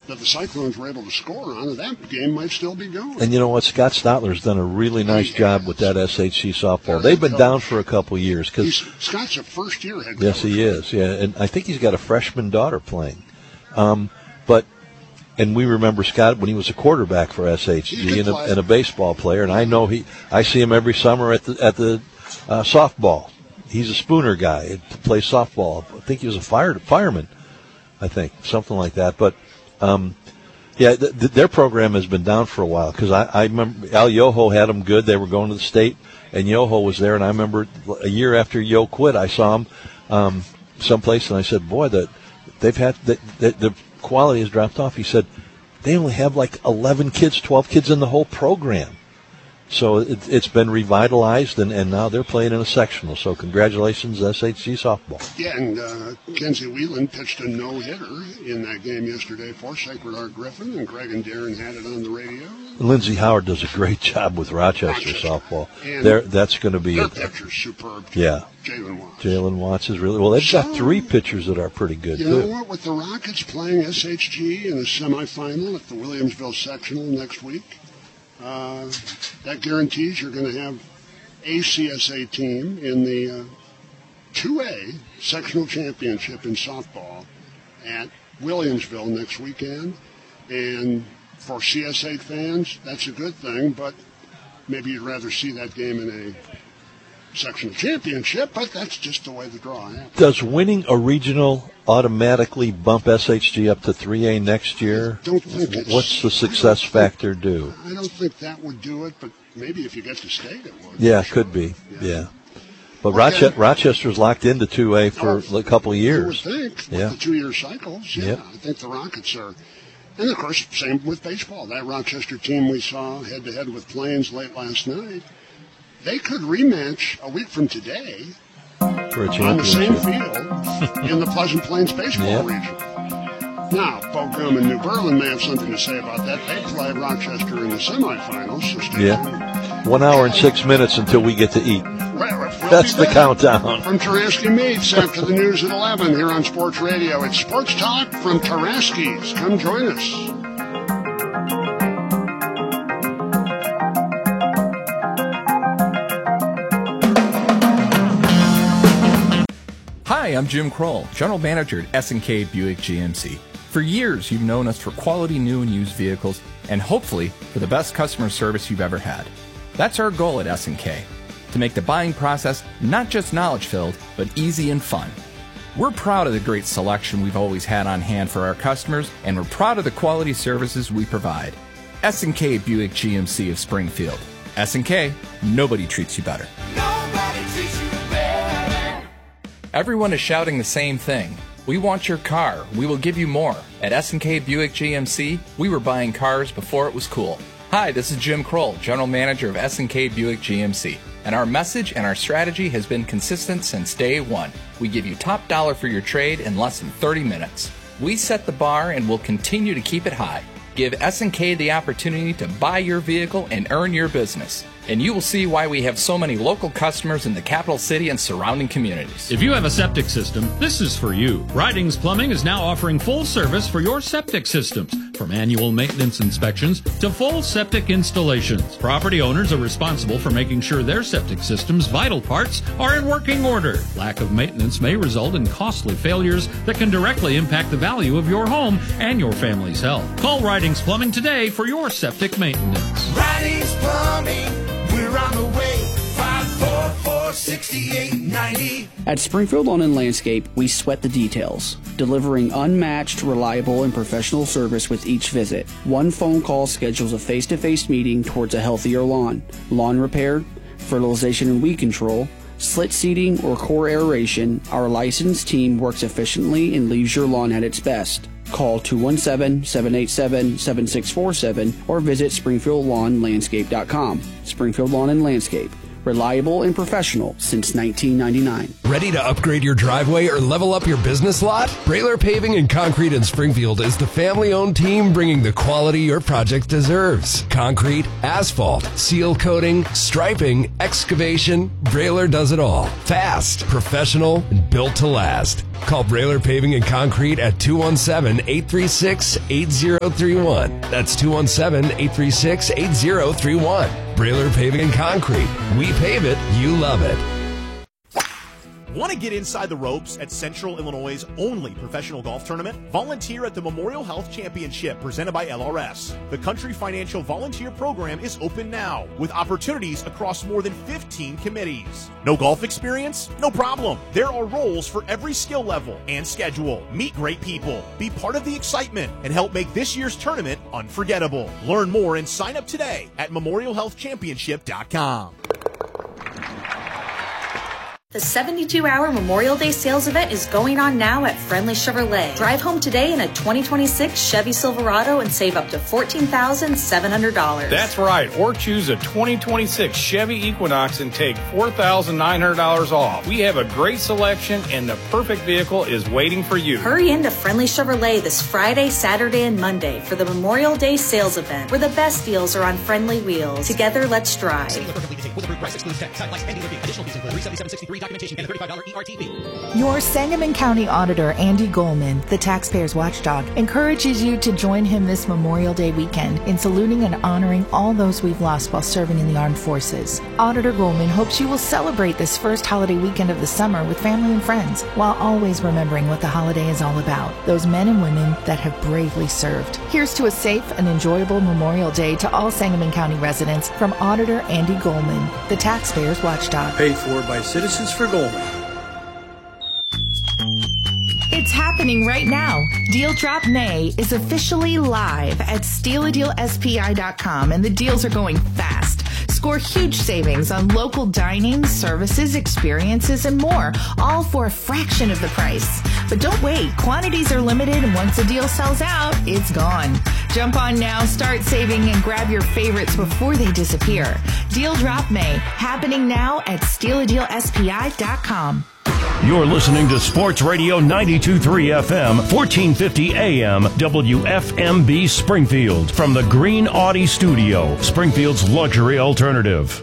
that the Cyclones were able to score on, that game might still be going. And you know what? Scott Stotler's done a really nice job with that SHC softball. They've been down for a couple of years. Scott's a first-year head coach. Yes, he is. Yeah, and I think he's got a freshman daughter playing. And we remember Scott when he was a quarterback for SHG and a baseball player. And I know I see him every summer at the softball. He's a Spooner guy. Plays softball. I think he was a fireman. I think something like that. But their program has been down for a while because I remember Al Yoho had them good. They were going to the state, and Yoho was there. And I remember a year after Yo quit, I saw him someplace, and I said, "Boy, the quality has dropped off." He said, "They only have like 11 kids, 12 kids in the whole program." So it's been revitalized, and now they're playing in a sectional. So congratulations, SHG softball. Yeah, and Kenzie Whelan pitched a no-hitter in that game yesterday for Sacred Heart Griffin, and Greg and Darren had it on the radio. Lindsey Howard does a great job with Rochester softball. That's going to be their pitcher's superb. Yeah, Jalen Watts is really well. They've got 3 pitchers that are pretty good. You know what? With the Rockets playing SHG in the semifinal at the Williamsville sectional next week. That guarantees you're going to have a CSA team in the 2A sectional championship in softball at Williamsville next weekend. And for CSA fans, that's a good thing, but maybe you'd rather see that game in a sectional championship, but that's just the way the draw happens. Does winning a regional automatically bump SHG up to 3A next year? I don't think What's the success factor do? I don't think that would do it, but maybe if you get to state it would. Yeah, could be. Yeah. But Rochester's locked into 2A for a couple of years. I would think, with the 2-year cycles. Yeah, I think the Rockets are. And, of course, same with baseball. That Rochester team we saw head-to-head with Plains late last night, they could rematch a week from today for a on the same field in the Pleasant Plains baseball region. Now, Bo Gum and New Berlin may have something to say about that. They play Rochester in the semifinals. So stay tuned. 1 hour and 6 minutes until we get to eat. That's the countdown. From Taraski Meats after the news at 11 here on Sports Radio. It's Sports Talk from Taraski's. Come join us. Hi, I'm Jim Kroll, General Manager at S&K Buick GMC. For years, you've known us for quality new and used vehicles, and hopefully for the best customer service you've ever had. That's our goal at S&K, to make the buying process not just knowledge-filled, but easy and fun. We're proud of the great selection we've always had on hand for our customers, and we're proud of the quality services we provide. S&K Buick GMC of Springfield. S&K, nobody treats you better. Nobody treats you better. Everyone is shouting the same thing. We want your car. We will give you more. At S&K Buick GMC, we were buying cars before it was cool. Hi, this is Jim Kroll, General Manager of S&K Buick GMC. And our message and our strategy has been consistent since day one. We give you top dollar for your trade in less than 30 minutes. We set the bar and will continue to keep it high. Give S&K the opportunity to buy your vehicle and earn your business. And you will see why we have so many local customers in the capital city and surrounding communities. If you have a septic system, this is for you. Ridings Plumbing is now offering full service for your septic systems, from annual maintenance inspections to full septic installations. Property owners are responsible for making sure their septic system's vital parts are in working order. Lack of maintenance may result in costly failures that can directly impact the value of your home and your family's health. Call Ridings Plumbing today for your septic maintenance. Ridings Plumbing. We're on the way, 544-6890. At Springfield Lawn and Landscape, we sweat the details, delivering unmatched, reliable, and professional service with each visit. One phone call schedules a face-to-face meeting towards a healthier lawn. Lawn repair, fertilization and weed control, slit seeding, or core aeration, our licensed team works efficiently and leaves your lawn at its best. Call 217-787-7647 or visit SpringfieldLawnLandscape.com. Springfield Lawn and Landscape. Reliable and professional since 1999. Ready to upgrade your driveway or level up your business lot? Brailer Paving and Concrete in Springfield is the family-owned team bringing the quality your project deserves. Concrete, asphalt, seal coating, striping, excavation, Brailer does it all. Fast, professional, and built to last. Call Brailer Paving and Concrete at 217-836-8031. That's 217-836-8031. Brailer Paving and Concrete. We pave it, you love it. Want to get inside the ropes at Central Illinois' only professional golf tournament? Volunteer at the Memorial Health Championship presented by LRS. The Country Financial Volunteer Program is open now with opportunities across more than 15 committees. No golf experience? No problem. There are roles for every skill level and schedule. Meet great people, be part of the excitement, and help make this year's tournament unforgettable. Learn more and sign up today at memorialhealthchampionship.com. The 72-hour Memorial Day sales event is going on now at Friendly Chevrolet. Drive home today in a 2026 Chevy Silverado and save up to $14,700. That's right. Or choose a 2026 Chevy Equinox and take $4,900 off. We have a great selection and the perfect vehicle is waiting for you. Hurry into Friendly Chevrolet this Friday, Saturday, and Monday for the Memorial Day sales event, where the best deals are on Friendly wheels. Together, let's drive. Your Sangamon County Auditor, Andy Goldman, the taxpayer's watchdog, encourages you to join him this Memorial Day weekend in saluting and honoring all those we've lost while serving in the armed forces. Auditor Goldman hopes you will celebrate this first holiday weekend of the summer with family and friends, while always remembering what the holiday is all about, those men and women that have bravely served. Here's to a safe and enjoyable Memorial Day to all Sangamon County residents from Auditor Andy Goldman, the taxpayer's watchdog. Paid for by Citizens for Goldman. It's happening right now. Deal Drop May is officially live at StealADealSPI.com, and the deals are going fast. Score huge savings on local dining, services, experiences, and more, all for a fraction of the price. But don't wait. Quantities are limited, and once a deal sells out, it's gone. Jump on now, start saving, and grab your favorites before they disappear. Deal Drop May, happening now at StealADealSPI.com. You're listening to Sports Radio 92.3 FM, 1450 AM, WFMB Springfield. From the Green Audi Studio, Springfield's luxury alternative.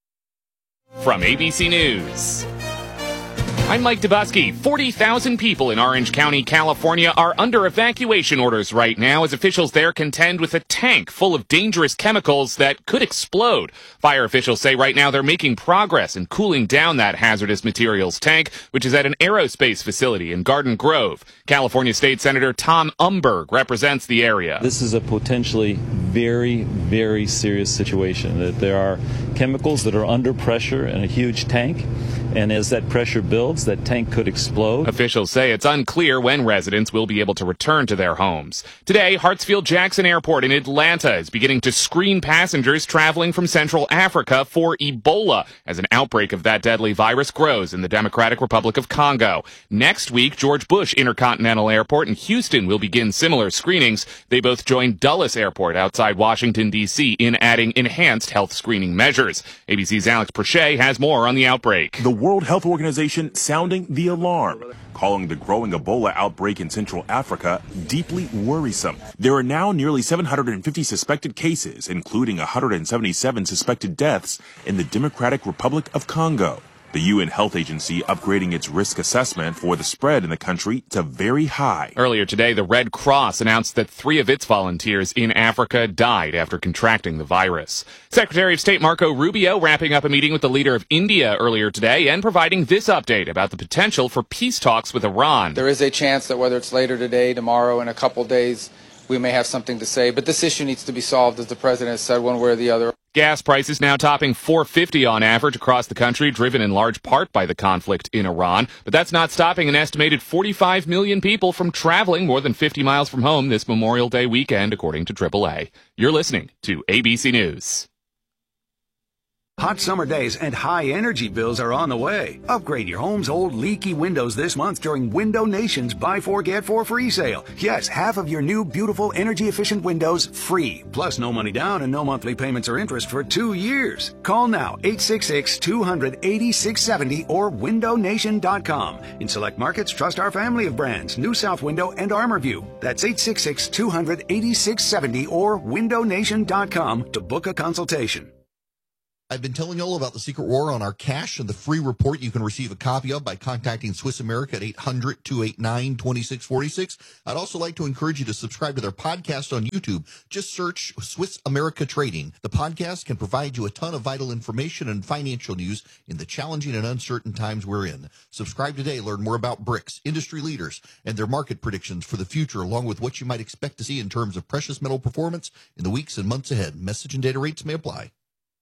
From ABC News, I'm Mike Dubusky. 40,000 people in Orange County, California are under evacuation orders right now as officials there contend with a tank full of dangerous chemicals that could explode. Fire officials say right now they're making progress in cooling down that hazardous materials tank, which is at an aerospace facility in Garden Grove. California State Senator Tom Umberg represents the area. This is a potentially very, very serious situation. That there are chemicals that are under pressure in a huge tank, and as that pressure builds, that tank could explode. Officials say it's unclear when residents will be able to return to their homes. Today, Hartsfield-Jackson Airport in Atlanta is beginning to screen passengers traveling from Central Africa for Ebola as an outbreak of that deadly virus grows in the Democratic Republic of Congo. Next week, George Bush Intercontinental Airport in Houston will begin similar screenings. They both join Dulles Airport outside Washington, D.C. in adding enhanced health screening measures. ABC's Alex Prochet has more on the outbreak. The World Health Organization sounding the alarm, calling the growing Ebola outbreak in Central Africa deeply worrisome. There are now nearly 750 suspected cases, including 177 suspected deaths in the Democratic Republic of Congo. The UN Health Agency upgrading its risk assessment for the spread in the country to very high. Earlier today, the Red Cross announced that 3 of its volunteers in Africa died after contracting the virus. Secretary of State Marco Rubio wrapping up a meeting with the leader of India earlier today and providing this update about the potential for peace talks with Iran. There is a chance that whether it's later today, tomorrow, in a couple days, we may have something to say. But this issue needs to be solved, as the president has said, one way or the other. Gas prices now topping $4.50 on average across the country, driven in large part by the conflict in Iran. But that's not stopping an estimated 45 million people from traveling more than 50 miles from home this Memorial Day weekend, according to AAA. You're listening to ABC News. Hot summer days and high energy bills are on the way. Upgrade your home's old leaky windows this month during Window Nation's Buy 4 Get 4 free sale. Yes, half of your new beautiful energy efficient windows free. Plus no money down and no monthly payments or interest for 2 years. Call now 866-200-8670 or windownation.com. In select markets, trust our family of brands, New South Window and ArmorView. That's 866-200-8670 or windownation.com to book a consultation. I've been telling you all about the Secret War on our cash and the free report you can receive a copy of by contacting Swiss America at 800-289-2646. I'd also like to encourage you to subscribe to their podcast on YouTube. Just search Swiss America Trading. The podcast can provide you a ton of vital information and financial news in the challenging and uncertain times we're in. Subscribe today. Learn more about BRICS, industry leaders, and their market predictions for the future, along with what you might expect to see in terms of precious metal performance in the weeks and months ahead. Message and data rates may apply.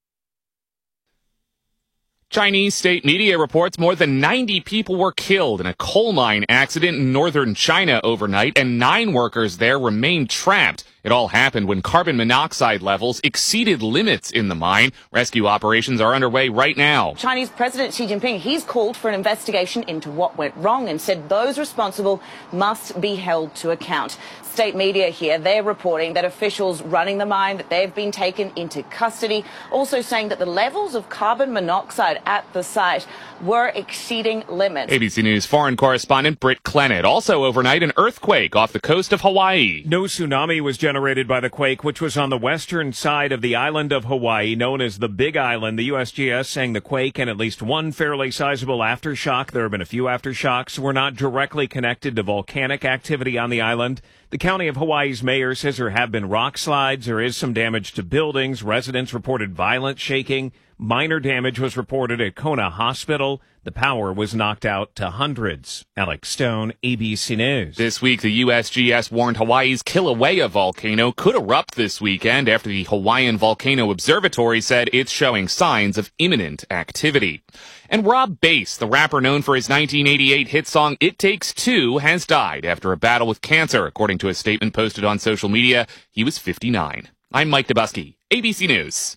Chinese state media reports more than 90 people were killed in a coal mine accident in northern China overnight, and 9 workers there remained trapped. It all happened when carbon monoxide levels exceeded limits in the mine. Rescue operations are underway right now. Chinese President Xi Jinping, he's called for an investigation into what went wrong and said those responsible must be held to account. State media here, they're reporting that officials running the mine, that they've been taken into custody, also saying that the levels of carbon monoxide at the site were exceeding limits. ABC News foreign correspondent Britt Clennett. Also overnight, an earthquake off the coast of Hawaii. No tsunami was generated by the quake, which was on the western side of the island of Hawaii, known as the Big Island. The USGS saying the quake and at least one fairly sizable aftershock, there have been a few aftershocks, were not directly connected to volcanic activity on the island. The county of Hawaii's mayor says there have been rock slides. There is some damage to buildings. Residents reported violent shaking. Minor damage was reported at Kona Hospital. The power was knocked out to hundreds. Alex Stone, ABC News. This week, the USGS warned Hawaii's Kilauea volcano could erupt this weekend after the Hawaiian Volcano Observatory said it's showing signs of imminent activity. And Rob Bass, the rapper known for his 1988 hit song It Takes Two, has died after a battle with cancer. According to a statement posted on social media, he was 59. I'm Mike Dubusky, ABC News.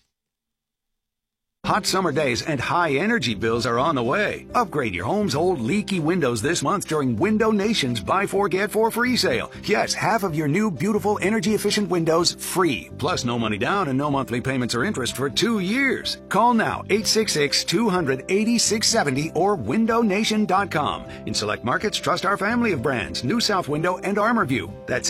Hot summer days and high energy bills are on the way. Upgrade your home's old leaky windows this month during Window Nation's Buy 4 Get 4 free sale. Yes, half of your new beautiful energy efficient windows free. Plus no money down and no monthly payments or interest for 2 years. Call now 866-200-8670 or windownation.com. In select markets, trust our family of brands, New South Window and ArmorView. That's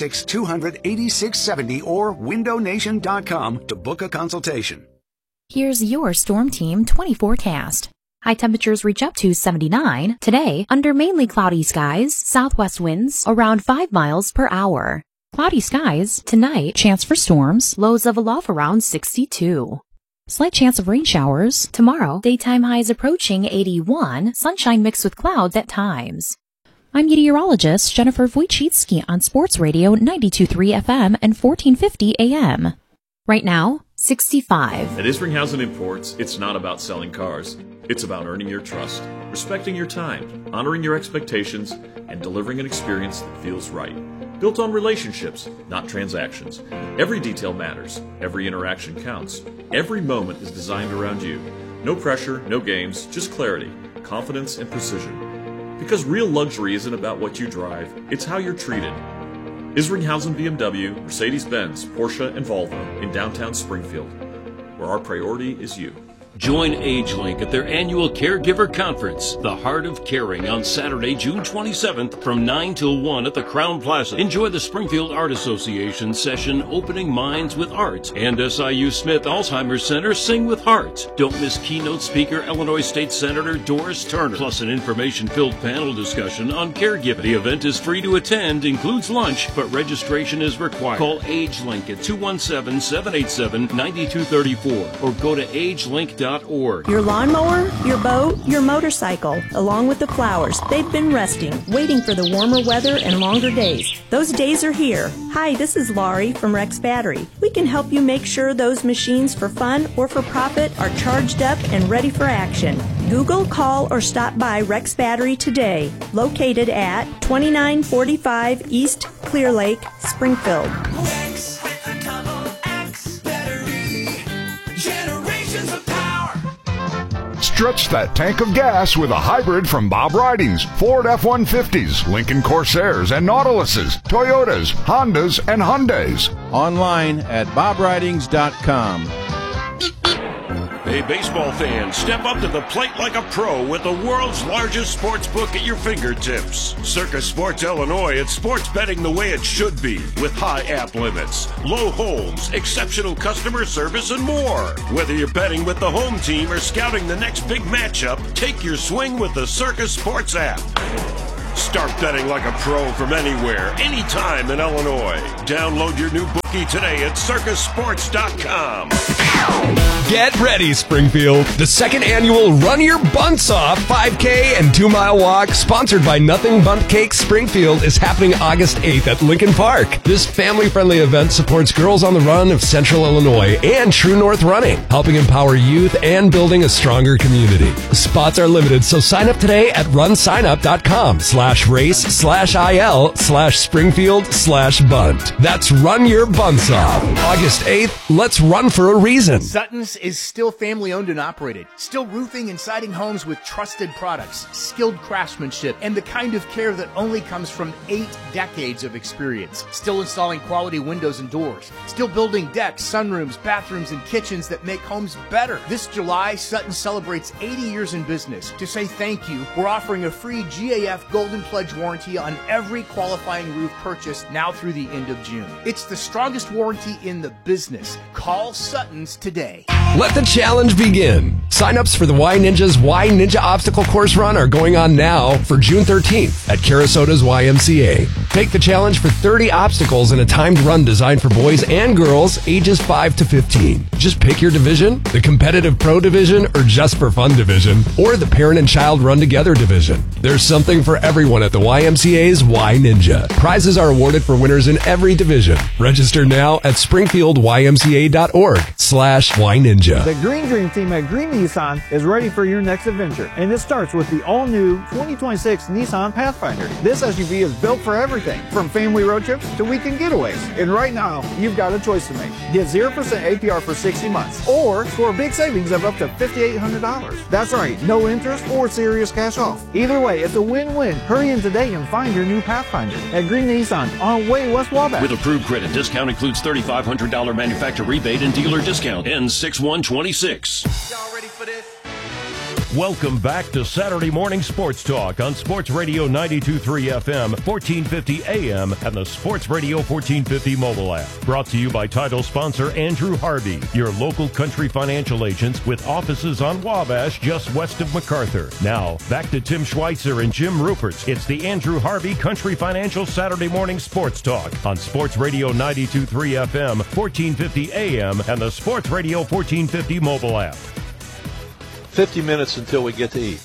866-200-8670 or windownation.com to book a consultation. Here's your Storm Team 20 forecast. High temperatures reach up to 79. Today, under mainly cloudy skies, southwest winds around 5 miles per hour. Cloudy skies. Tonight, chance for storms, lows of a low around 62. Slight chance of rain showers. Tomorrow, daytime highs approaching 81, sunshine mixed with clouds at times. I'm meteorologist Jennifer Wojcicki on Sports Radio 92.3 FM and 1450 AM. Right now, 65. At Isringhausen Imports, it's not about selling cars. It's about earning your trust, respecting your time, honoring your expectations, and delivering an experience that feels right. Built on relationships, not transactions. Every detail matters. Every interaction counts. Every moment is designed around you. No pressure, no games, just clarity, confidence, and precision. Because real luxury isn't about what you drive, it's how you're treated. Isringhausen BMW, Mercedes-Benz, Porsche, and Volvo in downtown Springfield, where our priority is you. Join AgeLink at their annual Caregiver Conference, The Heart of Caring, on Saturday, June 27th from 9 till 1 at the Crown Plaza. Enjoy the Springfield Art Association session, Opening Minds with Art, and SIU Smith Alzheimer's Center, Sing with Heart. Don't miss keynote speaker Illinois State Senator Doris Turner, plus an information-filled panel discussion on caregiving. The event is free to attend, includes lunch, but registration is required. Call AgeLink at 217-787-9234 or go to agelink.org. Your lawnmower, your boat, your motorcycle, along with the flowers, they've been resting, waiting for the warmer weather and longer days. Those days are here. Hi, this is Laurie from Rex Battery. We can help you make sure those machines for fun or for profit are charged up and ready for action. Google, call, or stop by Rex Battery today, located at 2945 East Clear Lake, Springfield. Rex with a double X battery. Generations of power. Stretch that tank of gas with a hybrid from Bob Ridings. Ford F-150s, Lincoln Corsairs and Nautiluses, Toyotas, Hondas, and Hyundais. Online at bobridings.com. Hey, baseball fans, step up to the plate like a pro with the world's largest sports book at your fingertips. Circus Sports Illinois, it's sports betting the way it should be, with high app limits, low holds, exceptional customer service, and more. Whether you're betting with the home team or scouting the next big matchup, take your swing with the Circus Sports app. Start betting like a pro from anywhere, anytime in Illinois. Download your new bookie today at circusports.com. Get ready, Springfield. The second annual Run Your Bunts Off 5K and 2-mile walk, sponsored by Nothing Bundt Cake Springfield, is happening August 8th at Lincoln Park. This family-friendly event supports Girls on the Run of Central Illinois and True North Running, helping empower youth and building a stronger community. Spots are limited, so sign up today at runsignup.com/race/IL/Springfield/Bunt. That's Run Your Bunts Off. August 8th, let's run for a reason. Sutton's is still family-owned and operated, still roofing and siding homes with trusted products, skilled craftsmanship, and the kind of care that only comes from 8 decades of experience. Still installing quality windows and doors, still building decks, sunrooms, bathrooms, and kitchens that make homes better. This July, Sutton celebrates 80 years in business. To say thank you, we're offering a free GAF Golden Pledge warranty on every qualifying roof purchased now through the end of June. It's the strongest warranty in the business. Call Sutton's today. Let the challenge begin. Sign-ups for the Y Ninja's Y Ninja Obstacle Course Run are going on now for June 13th at Carasota's YMCA. Take the challenge for 30 obstacles in a timed run designed for boys and girls ages 5 to 15. Just pick your division, the competitive pro division or just for fun division, or the parent and child run together division. There's something for everyone at the YMCA's Y Ninja. Prizes are awarded for winners in every division. Register now at springfieldymca.org/Y Ninja. The Green Dream team at Green Nissan is ready for your next adventure, and it starts with the all-new 2026 Nissan Pathfinder. This SUV is built for everything, from family road trips to weekend getaways. And right now, you've got a choice to make. Get 0% APR for 60 months, or score big savings of up to $5,800. That's right, no interest or serious cash off. Either way, it's a win-win. Hurry in today and find your new Pathfinder at Green Nissan on Way West Wabash. With approved credit, discount includes $3,500 manufacturer rebate and dealer discount. Ends 6/1/26. Y'all ready for this? Welcome back to Saturday Morning Sports Talk on Sports Radio 92.3 FM, 1450 AM, and the Sports Radio 1450 mobile app. Brought to you by title sponsor Andrew Harvey, your local country financial agents with offices on Wabash just west of MacArthur. Now, back to Tim Schweitzer and Jim Rupert. It's the Andrew Harvey Country Financial Saturday Morning Sports Talk on Sports Radio 92.3 FM, 1450 AM, and the Sports Radio 1450 mobile app. 50 minutes until we get to eat.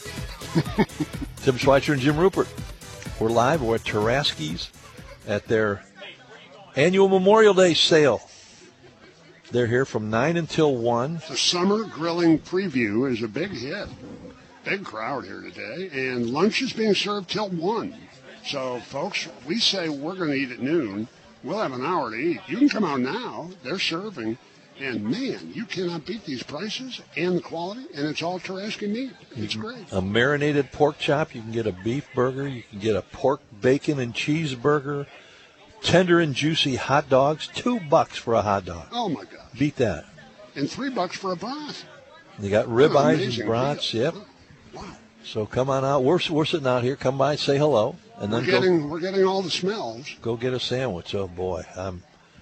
Tim Schweitzer and Jim Rupert. We're live. We're at Taraski's at their annual Memorial Day sale. They're here from 9 until 1. The summer grilling preview is a big hit. Big crowd here today. And lunch is being served till 1. So, folks, we say we're going to eat at noon. We'll have an hour to eat. You can come out now. They're serving. And, man, you cannot beat these prices and the quality, and it's all Taraski meat. It's great. A marinated pork chop. You can get a beef burger. You can get a pork bacon and cheeseburger. Tender and juicy hot dogs. $2 for a hot dog. Oh, my gosh. Beat that. And $3 for a broth. They got ribeyes and brats. Yep. Wow. So come on out. We're sitting out here. Come by, say hello. And then we're getting all the smells. Go get a sandwich. Oh, boy. I'm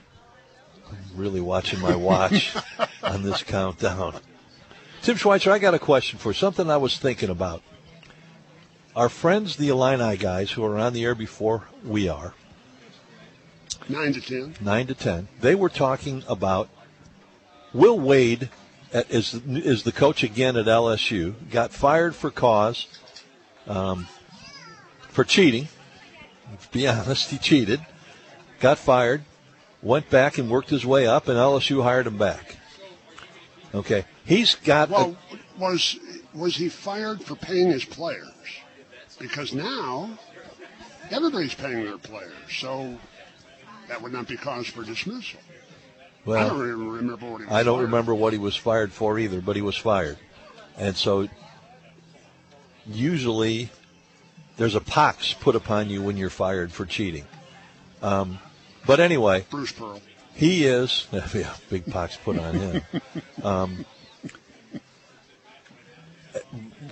really watching my watch on this countdown. Tim Schweitzer, I got a question for you. Something I was thinking about. Our friends, the Illini guys, who are on the air before we are. 9 to 10. 9 to 10. They were talking about Will Wade is the coach again at LSU. Got fired for cause, for cheating. To be honest, he cheated. Got fired. Went back and worked his way up, and LSU hired him back. Okay, he's got. Well, was he fired for paying his players? Because now everybody's paying their players, so that would not be cause for dismissal. Well, I don't even remember what he was I don't fired remember what he was fired for either, but he was fired, and so usually there's a pox put upon you when you're fired for cheating. But anyway, Bruce Pearl. He is, yeah, big pox put on him.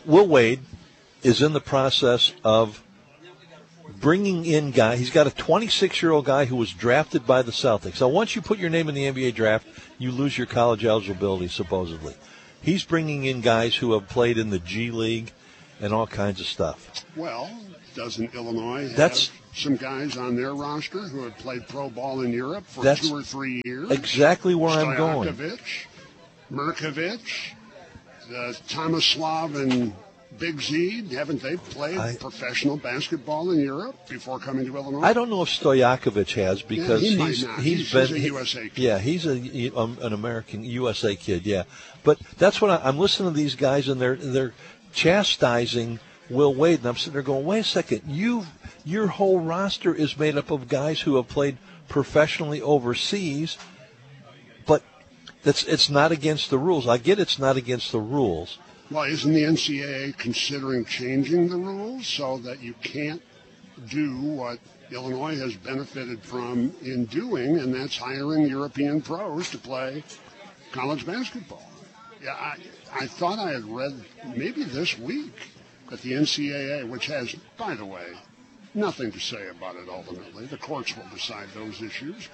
Will Wade is in the process of bringing in guys. He's got a 26-year-old guy who was drafted by the Celtics. Now, once you put your name in the NBA draft, you lose your college eligibility, supposedly. He's bringing in guys who have played in the G League and all kinds of stuff. Well, doesn't Illinois have some guys on their roster who have played pro ball in Europe for 2 or 3 years? Exactly where I'm going. Stojakovic, Mirkovic, Tomislav and Big Z, haven't they played professional basketball in Europe before coming to Illinois? I don't know if Stojakovic has because he's been a USA kid. Yeah, he's an American USA kid. Yeah, but that's what I'm listening to these guys and they're chastising Will Wade, and I'm sitting there going, wait a second, your whole roster is made up of guys who have played professionally overseas, but it's not against the rules. I get it's not against the rules. Well, isn't the NCAA considering changing the rules so that you can't do what Illinois has benefited from in doing, and that's hiring European pros to play college basketball? Yeah, I thought I had read maybe this week that the NCAA, which has, by the way, nothing to say about it ultimately, the courts will decide those issues,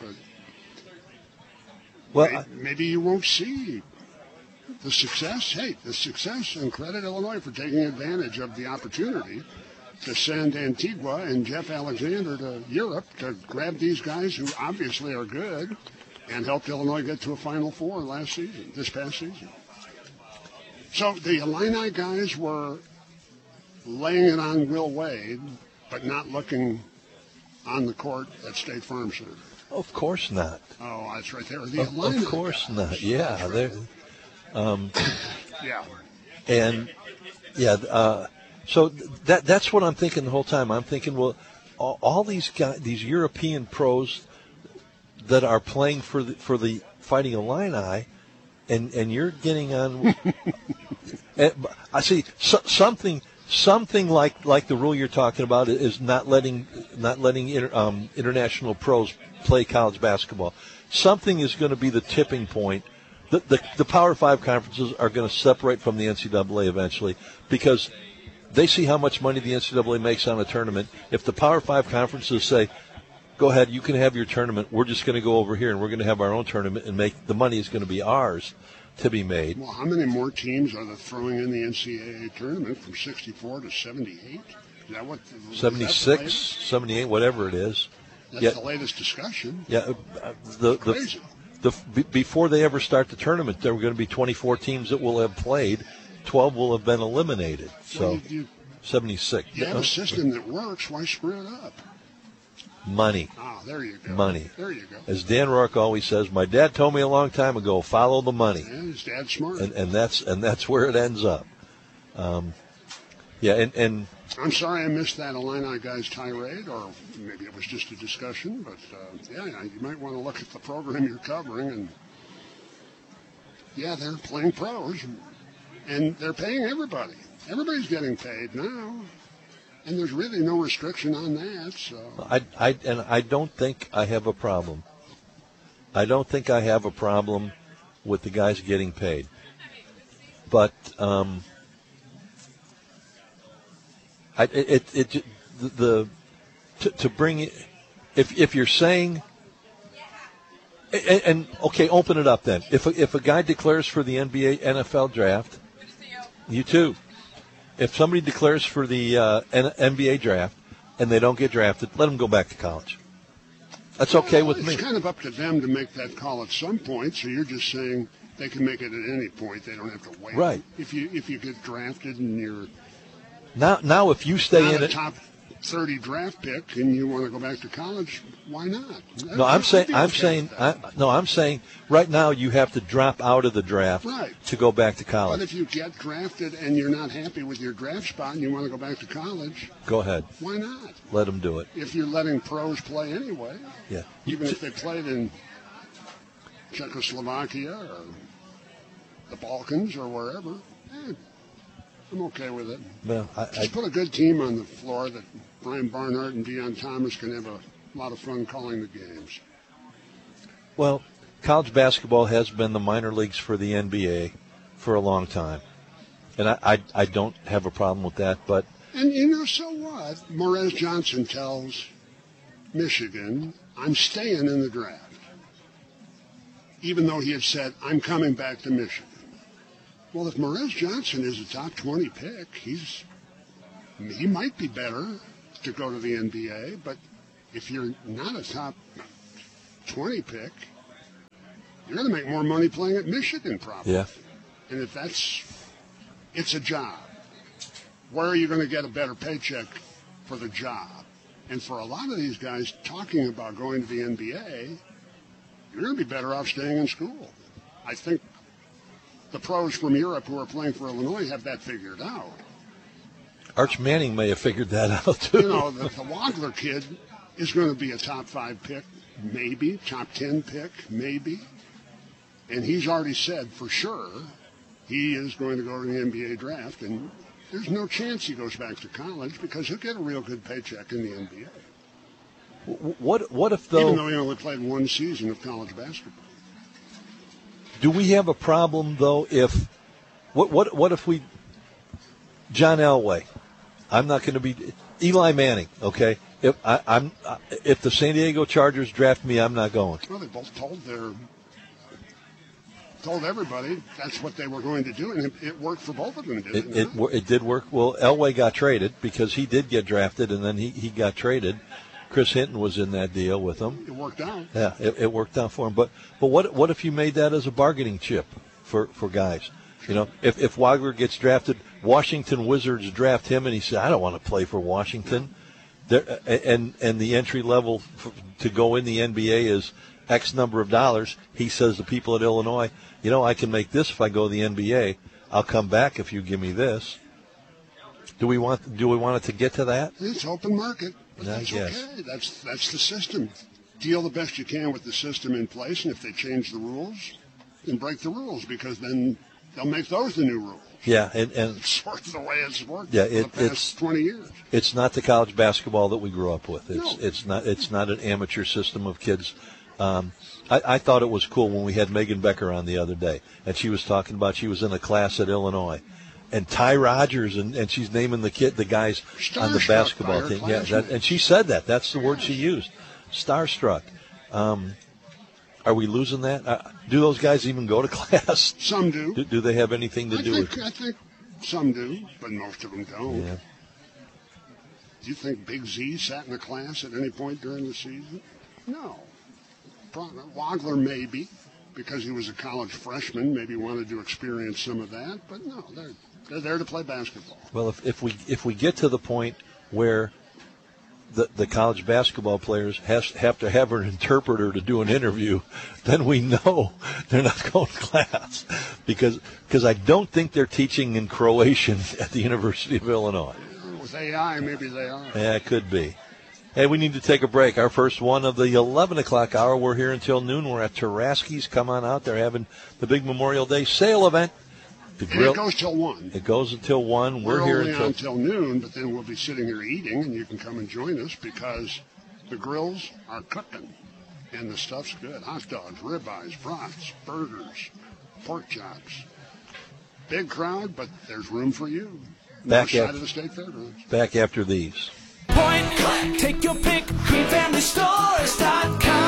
but maybe you won't see the success, and credit Illinois for taking advantage of the opportunity to send Antigua and Jeff Alexander to Europe to grab these guys who obviously are good and helped Illinois get to a Final Four this past season. So the Illini guys were laying it on Will Wade, but not looking on the court at State Farm Center. Of course not. Oh, that's right there. The Illini of course not. Yeah, they're. Yeah. And so that's what I'm thinking the whole time. I'm thinking, well, all these guys, these European pros that are playing for the Fighting Illini, and you're getting on. I see something like the rule you're talking about is not letting international pros play college basketball. Something is going to be the tipping point. The Power 5 conferences are going to separate from the NCAA eventually because they see how much money the NCAA makes on a tournament. If the Power 5 conferences say, go ahead, you can have your tournament, we're just going to go over here and we're going to have our own tournament and the money is going to be ours to be made. Well, how many more teams are they throwing in the NCAA tournament from 64 to 78? Is that what? 76, 78, whatever it is. That's the latest discussion. Yeah, crazy. Before they ever start the tournament, there are going to be 24 teams that will have played. 12 will have been eliminated. So, 76. You have a system that works. Why screw it up? Money. Oh, there you go. Money. There you go. As Dan Rourke always says, my dad told me a long time ago, follow the money. Yeah, his dad's smart. And that's where it ends up. And I'm sorry I missed that Illini guy's tirade, or maybe it was just a discussion, but you might want to look at the program you're covering, and they're playing pros, and they're paying everybody. Everybody's getting paid now, and there's really no restriction on that. So I don't think I have a problem. I don't think I have a problem with the guys getting paid, but to bring it, if you're saying, and okay, open it up then. If a guy declares for the NBA NFL draft, you too. If somebody declares for the NBA draft and they don't get drafted, let them go back to college. That's okay with me. It's kind of up to them to make that call at some point. So you're just saying they can make it at any point. They don't have to wait. Right. If you get drafted and you're now if you stay in a it, top 30 draft pick and you want to go back to college, why not? No, I'm saying right now you have to drop out of the draft to go back to college. But if you get drafted and you're not happy with your draft spot and you want to go back to college, go ahead. Why not? Let them do it. If you're letting pros play anyway, even if they played in Czechoslovakia or the Balkans or wherever, I'm okay with it. Well, just put a good team on the floor that Brian Barnhart and Deion Thomas can have a lot of fun calling the games. Well, college basketball has been the minor leagues for the NBA for a long time. And I don't have a problem with that. But And, you know, so what? Morez Johnson tells Michigan, I'm staying in the draft. Even though he had said, I'm coming back to Michigan. Well, if Morez Johnson is a top 20 pick, he might be better to go to the NBA, but if you're not a top 20 pick, you're going to make more money playing at Michigan probably. Yeah. And if it's a job. Where are you going to get a better paycheck for the job? And for a lot of these guys talking about going to the NBA, you're going to be better off staying in school. I think the pros from Europe who are playing for Illinois have that figured out. Arch Manning may have figured that out, too. You know, the Wagler kid is going to be a top 5 pick, maybe, top 10 pick, maybe. And he's already said for sure he is going to go to the NBA draft, and there's no chance he goes back to college because he'll get a real good paycheck in the NBA. What if, though... Even though he only played one season of college basketball. Do we have a problem, though, if... What if we... John Elway. I'm not going to be... Eli Manning, okay? If the San Diego Chargers draft me, I'm not going. Well, they both told everybody that's what they were going to do, and it worked for both of them, didn't it? It did work. Well, Elway got traded because he did get drafted, and then he got traded. Chris Hinton was in that deal with him. It worked out. Yeah, it worked out for him. But what if you made that as a bargaining chip for guys? You know, if Wagler gets drafted, Washington Wizards draft him, and he said, I don't want to play for Washington. And the entry level to go in the NBA is X number of dollars. He says to people at Illinois, you know, I can make this if I go to the NBA. I'll come back if you give me this. Do we want it to get to that? It's open market. But that's guess. okay. That's the system. Deal the best you can with the system in place, and if they change the rules, then break the rules, because then they'll make those the new rules. Yeah, and It's sort of the way it's worked yeah, for the past 20 years. It's not the college basketball that we grew up with. No. It's not an amateur system of kids. I thought it was cool when we had Megan Becker on the other day, and she was talking about she was in a class at Illinois, and Ty Rogers, and she's naming the guys on the basketball team. Yeah, and she said that. That's the word she used, starstruck. Are we losing that? Do those guys even go to class? Some do. Do they have anything to do with it? I think some do, but most of them don't. Yeah. Do you think Big Z sat in a class at any point during the season? No. Wagler maybe, because he was a college freshman, maybe wanted to experience some of that, but no, they're there to play basketball. Well, if we get to the point where the college basketball players have to have an interpreter to do an interview, then we know they're not going to class, because I don't think they're teaching in Croatian at the University of Illinois. With AI, maybe they are. Yeah, it could be. Hey, we need to take a break. Our first one of the 11 o'clock hour. We're here until noon. We're at Taraski's. Come on out. They're having the big Memorial Day sale event. And it goes till 1. It goes until 1. We're here until noon, but then we'll be sitting here eating, and you can come and join us because the grills are cooking, and the stuff's good. Hot dogs, ribeyes, brats, burgers, pork chops. Big crowd, but there's room for you. North side of the state fairgrounds. Back after these. Point click, take your pick, greenfamilystores.com.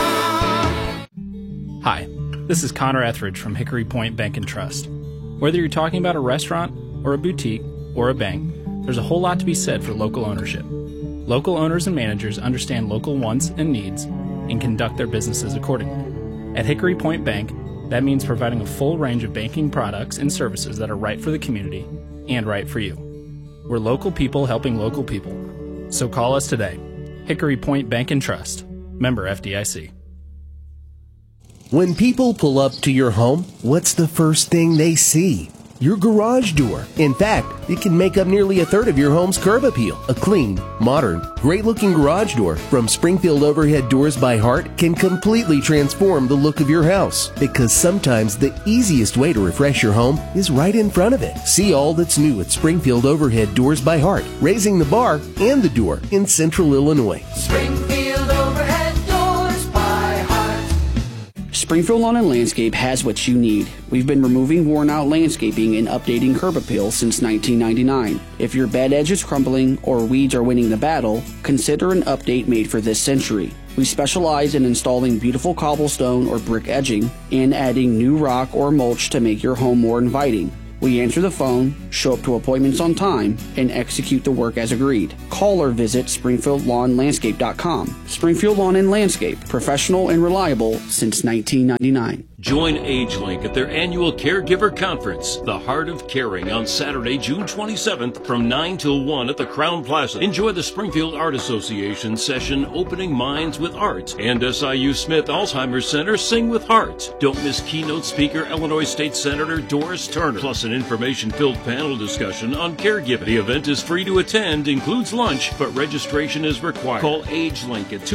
Hi, this is Connor Etheridge from Hickory Point Bank and Trust. Whether you're talking about a restaurant or a boutique or a bank, there's a whole lot to be said for local ownership. Local owners and managers understand local wants and needs and conduct their businesses accordingly. At Hickory Point Bank, that means providing a full range of banking products and services that are right for the community and right for you. We're local people helping local people. So call us today. Hickory Point Bank and Trust. Member FDIC. When people pull up to your home, what's the first thing they see? Your garage door. In fact, it can make up nearly a third of your home's curb appeal. A clean, modern, great-looking garage door from Springfield Overhead Doors by Heart can completely transform the look of your house. Because sometimes the easiest way to refresh your home is right in front of it. See all that's new at Springfield Overhead Doors by Heart, raising the bar and the door in Central Illinois. Springfield Overhead Doors by Heart. Springfield Lawn and Landscape has what you need. We've been removing worn-out landscaping and updating curb appeal since 1999. If your bed edge is crumbling or weeds are winning the battle, consider an update made for this century. We specialize in installing beautiful cobblestone or brick edging and adding new rock or mulch to make your home more inviting. We answer the phone, show up to appointments on time, and execute the work as agreed. Call or visit SpringfieldLawnLandscape.com. Springfield Lawn and Landscape, professional and reliable since 1999. Join AgeLink at their annual Caregiver Conference, The Heart of Caring, on Saturday, June 27th from 9 till 1 at the Crown Plaza. Enjoy the Springfield Art Association session Opening Minds with Art and SIU Smith Alzheimer's Center Sing with Heart. Don't miss keynote speaker Illinois State Senator Doris Turner, plus an information-filled panel discussion on caregiving. The event is free to attend, includes lunch, but registration is required. Call AgeLink at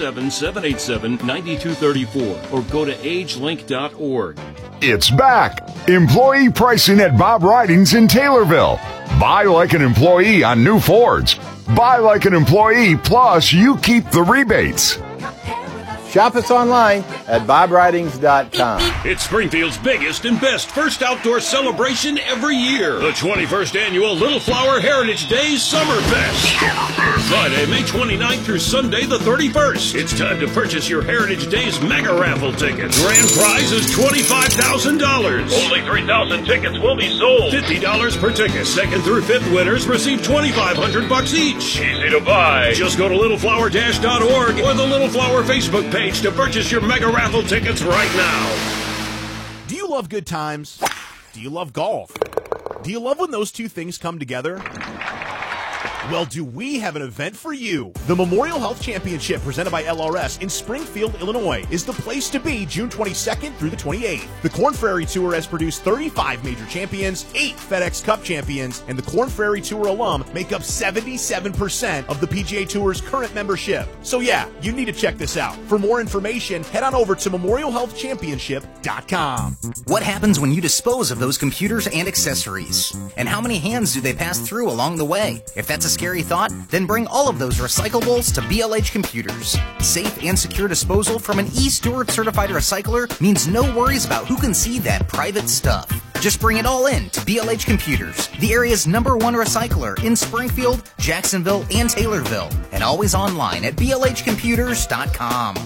217-787-9234 or go to agelink.org. It's back! Employee pricing at Bob Ridings in Taylorville. Buy like an employee on new Fords. Buy like an employee, plus you keep the rebates. Shop us online at bobridings.com. It's Springfield's biggest and best first outdoor celebration every year. The 21st Annual Little Flower Heritage Days Summer Fest. Friday, May 29th through Sunday the 31st. It's time to purchase your Heritage Days mega raffle tickets. Grand prize is $25,000. Only 3,000 tickets will be sold. $50 per ticket. Second through fifth winners receive $2,500 each. Easy to buy. Just go to littleflower-.org or the Little Flower Facebook page to purchase your mega raffle tickets right now. Do you love good times? Do you love golf? Do you love when those two things come together? Well, do we have an event for you? The Memorial Health Championship presented by LRS in Springfield, Illinois is the place to be June 22nd through the 28th. The Korn Ferry Tour has produced 35 major champions, 8 FedEx Cup champions, and the Korn Ferry Tour alum make up 77% of the PGA Tour's current membership. So yeah, you need to check this out. For more information, head on over to memorialhealthchampionship.com. What happens when you dispose of those computers and accessories? And how many hands do they pass through along the way? If that's a scary thought, then bring all of those recyclables to BLH Computers. Safe and secure disposal from an eSteward certified recycler means no worries about who can see that private stuff. Just bring it all in to BLH Computers, the area's #1 recycler in Springfield, Jacksonville, and Taylorville, and always online at blhcomputers.com.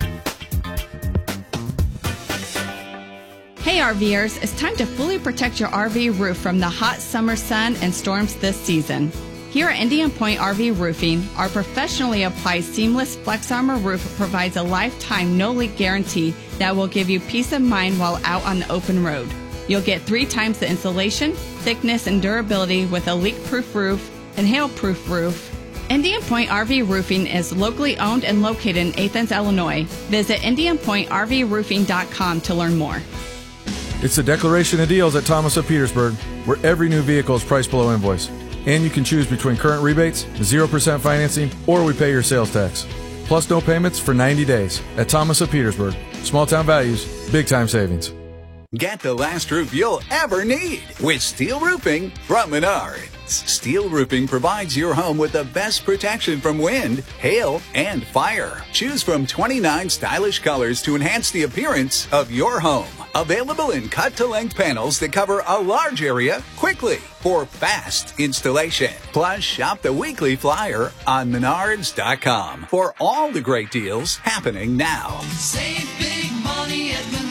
Hey RVers, it's time to fully protect your RV roof from the hot summer sun and storms this season. Here at Indian Point RV Roofing, our professionally applied seamless Flex Armor roof provides a lifetime no-leak guarantee that will give you peace of mind while out on the open road. You'll get 3 times the insulation, thickness, and durability with a leak-proof roof and hail-proof roof. Indian Point RV Roofing is locally owned and located in Athens, Illinois. Visit IndianPointRVRoofing.com to learn more. It's the Declaration of Deals at Thomas of Petersburg, where every new vehicle is priced below invoice. And you can choose between current rebates, 0% financing, or we pay your sales tax. Plus no payments for 90 days at Thomas of Petersburg. Small town values, big time savings. Get the last roof you'll ever need with steel roofing from Menards. Steel roofing provides your home with the best protection from wind, hail, and fire. Choose from 29 stylish colors to enhance the appearance of your home. Available in cut-to-length panels that cover a large area quickly for fast installation. Plus, shop the weekly flyer on Menards.com for all the great deals happening now. Save big money at Menards.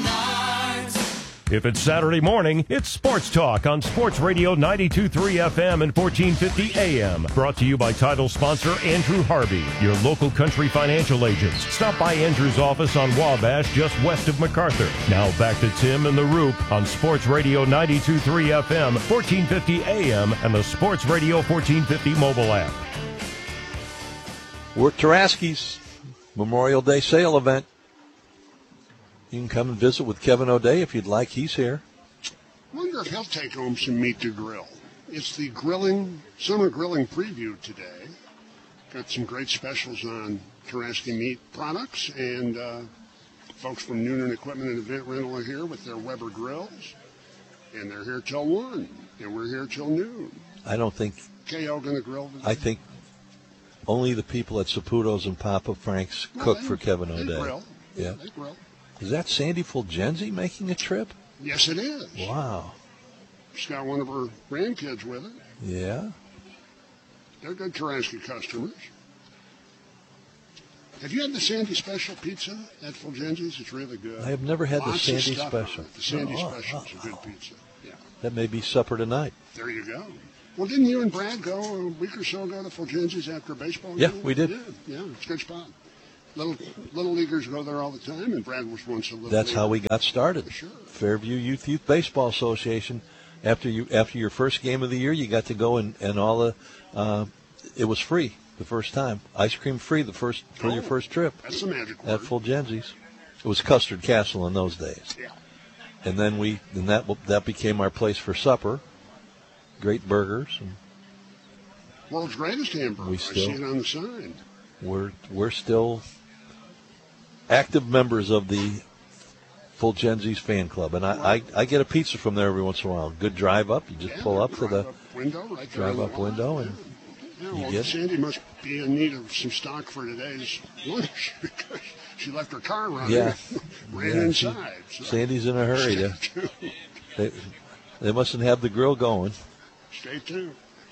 If it's Saturday morning, it's Sports Talk on Sports Radio 92.3 FM and 1450 AM. Brought to you by title sponsor Andrew Harvey, your local country financial agents. Stop by Andrew's office on Wabash, just west of MacArthur. Now back to Tim and the Roop on Sports Radio 92.3 FM, 1450 AM, and the Sports Radio 1450 mobile app. We're at Taraski's Memorial Day sale event. You can come and visit with Kevin O'Day if you'd like. He's here. I wonder if he'll take home some meat to grill. It's the summer grilling preview today. Got some great specials on Taraski meat products, and folks from Noonan Equipment and Event Rental are here with their Weber grills, and they're here till 1, and we're here till noon. I don't think KO going to grill today? I think only the people at Saputo's and Papa Frank's cook for Kevin O'Day. They grill. Yeah. They grill. Is that Sandy Fulgenzi making a trip? Yes, it is. Wow. She's got one of her grandkids with her. Yeah. They're good Kerensky customers. Have you had the Sandy Special pizza at Fulgenzi's? It's really good. I have never had Lots the of Sandy stuff Special. on it. The Sandy Special is a good pizza. Yeah. That may be supper tonight. There you go. Well, didn't you and Brad go a week or so ago to Fulgenzi's after a baseball game? Yeah, we did. Yeah, it's a good spot. Little leaguers go there all the time, and Brad was once a little That's leaguer. how we got started. Sure. Fairview Youth Baseball Association. After your first game of the year, you got to go and all the it was free the first time. Ice cream free for your first trip. That's the magic word. At Fulgenzi's. It was Custard Castle in those days. Yeah. And then that became our place for supper. Great burgers. And World's greatest hamburger. I see it on the sign. We're still active members of the Fulgenzi's fan club, and I get a pizza from there every once in a while. Good drive up. You just pull up to the drive-up window, and you get Sandy must be in need of some stock for today's lunch because she left her car running. Yeah. Ran inside. Sandy's in a hurry. They mustn't have the grill going. Stay tuned.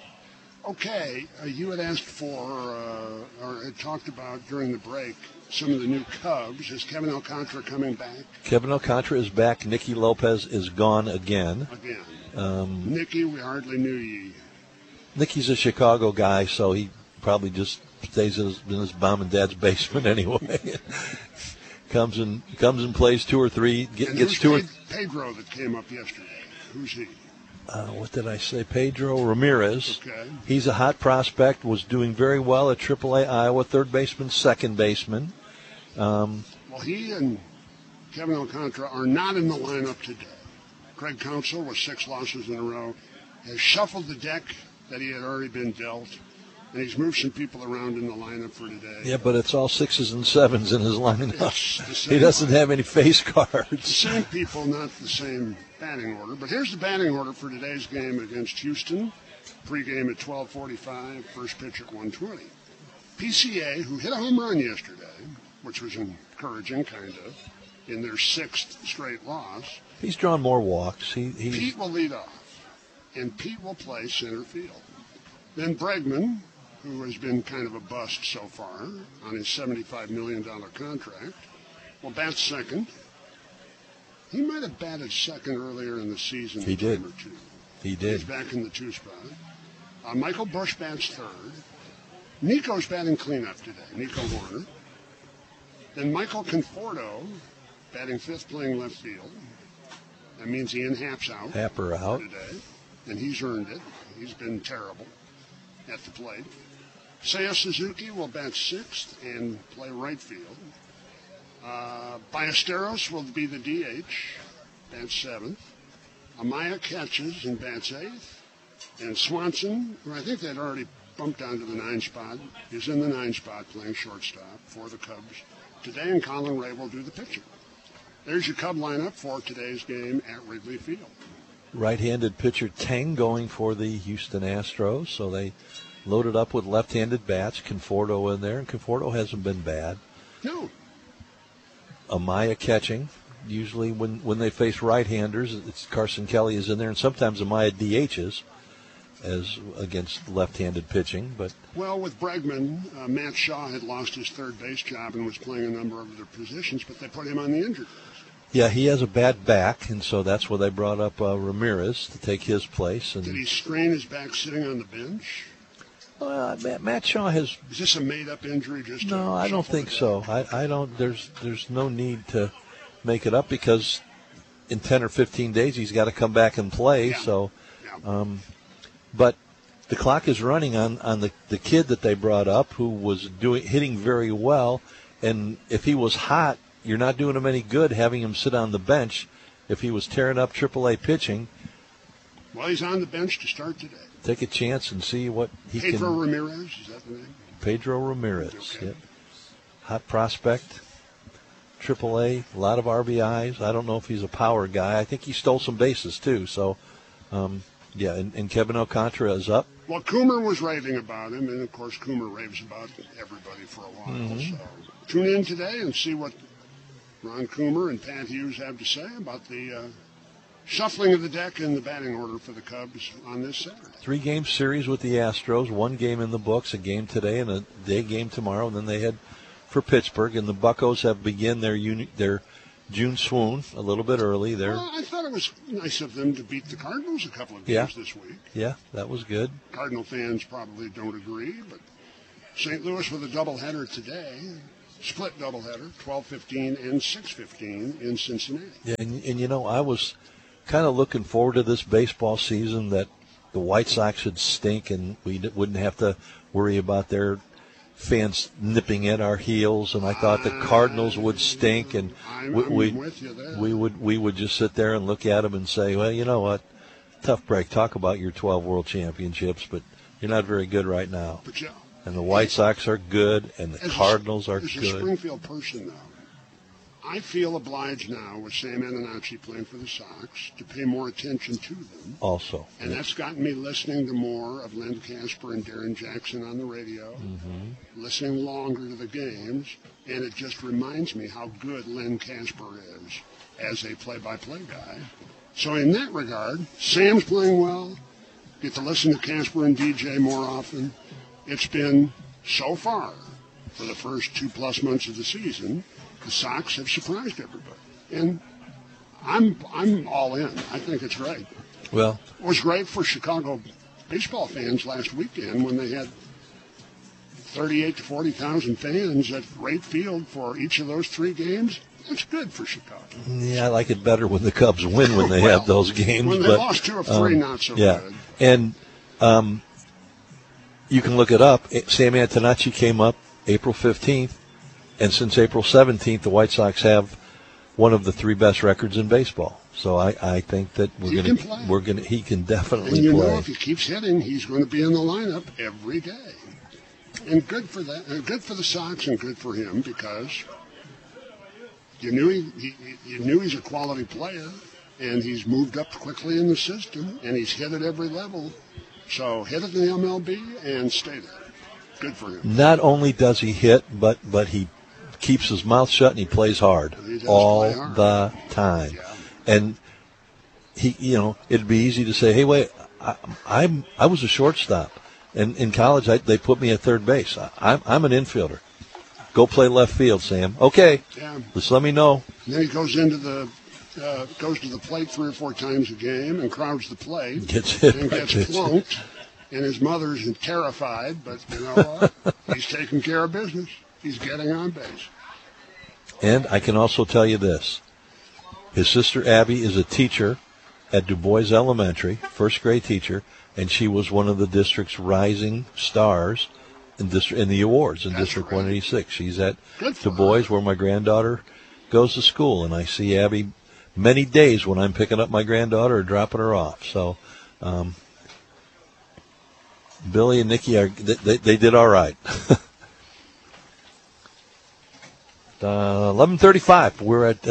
Okay, you had asked for, or had talked about during the break, some of the new Cubs. Is Kevin Alcantara coming back? Kevin Alcantara is back. Nicky Lopez is gone again. Nicky, we hardly knew ye. Nicky's a Chicago guy, so he probably just stays in his mom and dad's basement anyway. comes and plays 2 or 3. Gets 2 or Pedro that came up yesterday. Who's he? What did I say? Pedro Ramirez. Okay. He's a hot prospect, was doing very well at AAA Iowa, third baseman, second baseman. Well, he and Kevin Alcantara are not in the lineup today. Craig Counsell, with 6 losses in a row, has shuffled the deck that he had already been dealt, and he's moved some people around in the lineup for today. Yeah, but it's all 6s and 7s in his lineup. He doesn't have any face cards. The same people, not the same batting order. But here's the batting order for today's game against Houston. Pre-game at 12:45, first pitch at 1:20. PCA, who hit a home run yesterday, which was encouraging, kind of, in their 6th straight loss. He's drawn more walks. Pete will lead off, and Pete will play center field. Then Bregman, who has been kind of a bust so far on his $75 million contract, will bat second. He might have batted second earlier in the season. He did. Or two. He did. He's back in the 2 spot. Michael Busch bats third. Nico's batting cleanup today, Nico Horner. Then Michael Conforto batting 5th, playing left field. That means Ian Happ's out. Happer out. Today, and he's earned it. He's been terrible at the plate. Seiya Suzuki will bat 6th and play right field. Ballesteros will be the DH, bats 7th. Amaya catches and bats 8th. And Swanson, who I think they'd already bumped down to the 9 spot, is in the 9 spot playing shortstop for the Cubs today, and Colin Ray will do the pitching. There's your Cub lineup for today's game at Wrigley Field. Right-handed pitcher Tang going for the Houston Astros, so they loaded up with left-handed bats. Conforto in there, and Conforto hasn't been bad. No. Amaya catching. Usually when they face right-handers, it's Carson Kelly is in there, and sometimes Amaya DHs as against left-handed pitching. But well, with Bregman, Matt Shaw had lost his third base job and was playing a number of other positions, but they put him on the injured list. Yeah, he has a bad back, and so that's where they brought up Ramirez to take his place. And did he strain his back sitting on the bench? Matt Shaw has. Is this a made-up injury? No, I don't think so. I don't. There's no need to make it up because in 10 or 15 days he's got to come back and play. Yeah. So, but the clock is running on the kid that they brought up who was hitting very well, and if he was hot, you're not doing him any good having him sit on the bench. If he was tearing up AAA pitching, well, he's on the bench to start today. Take a chance and see what he can. Pedro Ramirez, is that the name? Pedro Ramirez, okay. Yep. Hot prospect, AAA, a lot of RBIs. I don't know if he's a power guy. I think he stole some bases too. So, yeah, and Kevin Alcantara is up. Well, Coomer was raving about him, and of course Coomer raves about everybody for a while. Mm-hmm. So tune in today and see what Ron Coomer and Pat Hughes have to say about the shuffling of the deck in the batting order for the Cubs on this Saturday. 3-game series with the Astros, 1 game in the books, a game today and a day game tomorrow, and then they head for Pittsburgh. And the Buccos have begun their June swoon a little bit early. Well, I thought it was nice of them to beat the Cardinals a couple of games this week. Yeah, that was good. Cardinal fans probably don't agree, but St. Louis with a doubleheader today, split doubleheader, 12:15 and 6:15 in Cincinnati. Yeah, and you know, I was kind of looking forward to this baseball season, that the White Sox would stink and we wouldn't have to worry about their fans nipping at our heels, and I thought the Cardinals would stink, and we would just sit there and look at them and say, well, you know what, tough break. Talk about your 12 World Championships, but you're not very good right now. And the White Sox are good, and the Cardinals are good. As a Springfield person, though, I feel obliged now with Sam Antonacci playing for the Sox to pay more attention to them. Also. And that's gotten me listening to more of Len Casper and Darren Jackson on the radio, listening longer to the games, and it just reminds me how good Len Casper is as a play-by-play guy. So in that regard, Sam's playing well. Get to listen to Casper and DJ more often. It's been, so far, for the first 2+ months of the season, the Sox have surprised everybody. And I'm all in. I think it's great. Well, it was great for Chicago baseball fans last weekend when they had 38 to 40,000 fans at Wright Field for each of those 3 games. That's good for Chicago. Yeah, I like it better when the Cubs win when they have those games. When they lost 2 of 3, not so good. And you can look it up. Sam Antonacci came up April 15th. And since April 17th, the White Sox have one of the 3 best records in baseball. So I think that he can definitely play. And you know, if he keeps hitting, he's going to be in the lineup every day. And good for that, and good for the Sox, and good for him, because you knew he's a quality player, and he's moved up quickly in the system, and he's hit at every level. So hit at the MLB and stay there. Good for him. Not only does he hit, but he keeps his mouth shut and he plays hard all the time. Yeah. And it'd be easy to say, hey, wait, I was a shortstop, and in college they put me at third base. I'm an infielder. Go play left field, Sam. Okay, just let me know. And then he goes to the plate 3 or 4 times a game and crowds the plate, gets hit and gets plunked. And his mother's terrified, but you know what? He's taking care of business. He's getting on base. And I can also tell you this. His sister Abby is a teacher at Du Bois Elementary, first grade teacher, and she was one of the district's rising stars in the awards in District 186. She's at Du Bois, where my granddaughter goes to school, and I see Abby many days when I'm picking up my granddaughter or dropping her off. So Billy and Nikki they did all right. 11:35. We're at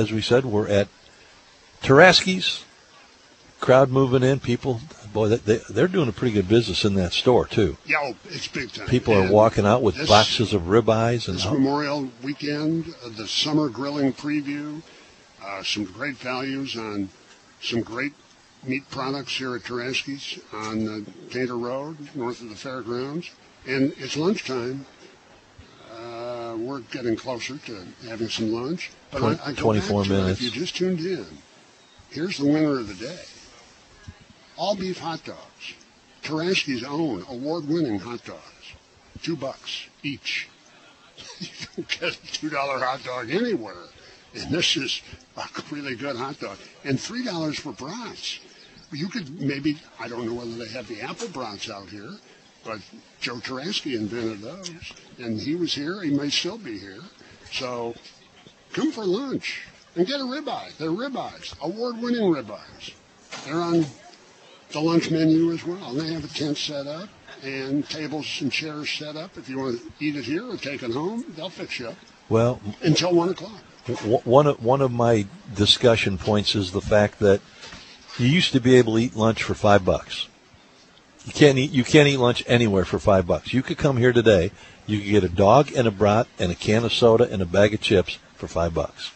Tarasky's. Crowd moving in. People, boy, they're doing a pretty good business in that store too. Yeah, it's big time. People are walking out with boxes of ribeyes and this Memorial Weekend, the summer grilling preview. Some great values on some great meat products here at Tarasky's on Painter Road, north of the fairgrounds. And it's lunchtime. We're getting closer to having some lunch. But 24 minutes. If you just tuned in, here's the winner of the day. All beef hot dogs. Tarasky's own award-winning hot dogs. $2 each. You don't get a $2 hot dog anywhere. And this is a really good hot dog. And $3 for brats. You could maybe, I don't know whether they have the apple brats out here, but Joe Tarasky invented those. And he was here. He may still be here. So come for lunch and get a ribeye. They're ribeyes, award-winning ribeyes. They're on the lunch menu as well. And they have a tent set up and tables and chairs set up. If you want to eat it here or take it home, they'll fix you up. Well, until 1 o'clock. One of my discussion points is the fact that you used to be able to eat lunch for $5. You can't eat lunch anywhere for $5. You could come here today. You could get a dog and a brat and a can of soda and a bag of chips for $5.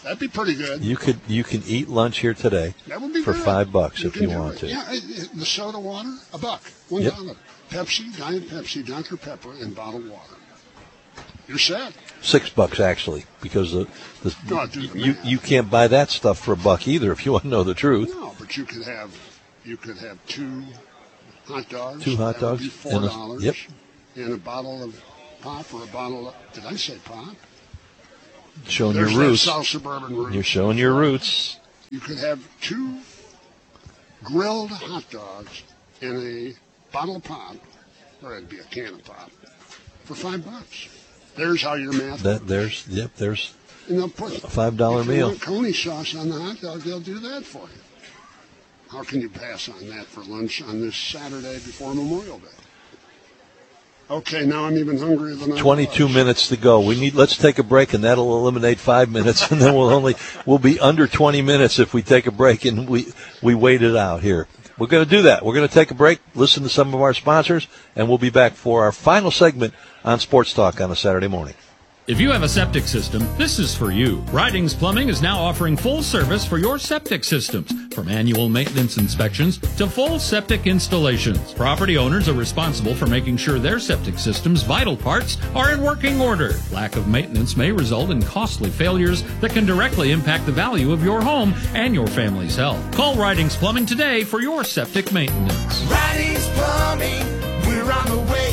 That'd be pretty good. You can eat lunch here today That would be for good. $5 if you can do want it. to. Yeah, the soda water, $1, $1. Yep. Pepsi, Diet Pepsi, Dr. Pepper, and bottled water. You're set. $6 actually, because No, do the math. you can't buy that stuff for $1 either if you want to know the truth. No, but you could have 2 hot dogs. 2 hot That would dogs be $4. yep. And a bottle of pop or a bottle of, did I say pop? Showing There's your that roots. South Suburban roots. You're showing your roots. You could have 2 grilled hot dogs and a bottle of pop, or it'd be a can of pop, for $5. There's how your math works. There's And they'll put a $5 if you meal. want Coney sauce on the hot dog, they'll do that for you. How can you pass on that for lunch on this Saturday before Memorial Day? Okay, now I'm even hungrier than I was. 22 minutes to go. Let's take a break, and that'll eliminate 5 minutes, and then we'll be under 20 minutes if we take a break and we wait it out here. We're going to do that. We're going to take a break, listen to some of our sponsors, and we'll be back for our final segment on Sports Talk on a Saturday morning. If you have a septic system, this is for you. Ridings Plumbing is now offering full service for your septic systems, from annual maintenance inspections to full septic installations. Property owners are responsible for making sure their septic system's vital parts are in working order. Lack of maintenance may result in costly failures that can directly impact the value of your home and your family's health. Call Ridings Plumbing today for your septic maintenance. Ridings Plumbing, we're on the way.